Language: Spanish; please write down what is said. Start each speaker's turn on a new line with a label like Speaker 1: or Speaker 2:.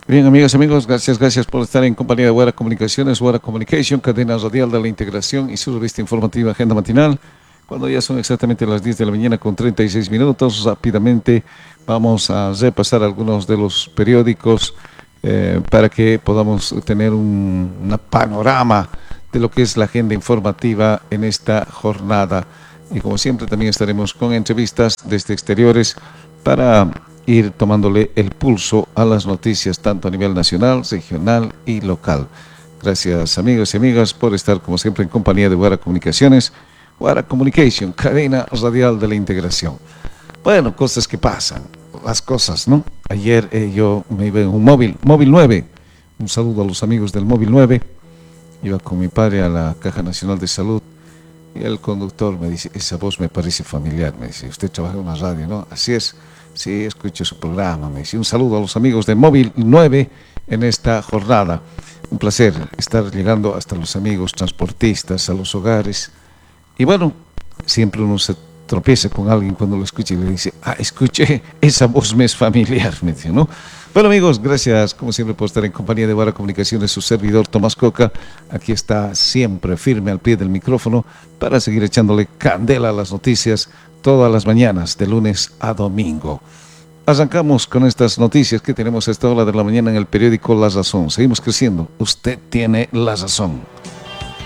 Speaker 1: Bien, amigas y amigos, gracias por estar en compañía de Guara Comunicaciones, Guara Communication, cadena radial de la integración y su revista informativa Agenda Matinal. Cuando ya son exactamente las 10 de la mañana con 36 minutos, rápidamente vamos a repasar algunos de los periódicos para que podamos tener una panorama de lo que es la agenda informativa en esta jornada. Y como siempre también estaremos con entrevistas desde exteriores para ir tomándole el pulso a las noticias tanto a nivel nacional, regional y local. Gracias amigos y amigas por estar como siempre en compañía de Guara Comunicaciones, Guara Communication, cadena radial de la integración. Bueno, cosas que pasan, las cosas, ¿no? Ayer yo me iba en un móvil 9, un saludo a los amigos del móvil 9, iba con mi padre a la Caja Nacional de Salud y el conductor me dice, esa voz me parece familiar, me dice, usted trabaja en una radio, ¿no? Así es. Sí, escucho su programa, me dice. Un saludo a los amigos de Móvil 9 en esta jornada. Un placer estar llegando hasta los amigos transportistas, a los hogares. Y bueno, siempre uno se tropieza con alguien cuando lo escucha y le dice, escuché, esa voz me es familiar, me dice, ¿no? Bueno amigos, gracias como siempre por estar en compañía de Guara Comunicaciones, su servidor Tomás Coca. Aquí está siempre firme al pie del micrófono para seguir echándole candela a las noticias todas las mañanas, de lunes a domingo. Arrancamos con estas noticias que tenemos a esta hora de la mañana en el periódico La Razón. Seguimos creciendo. Usted tiene la razón.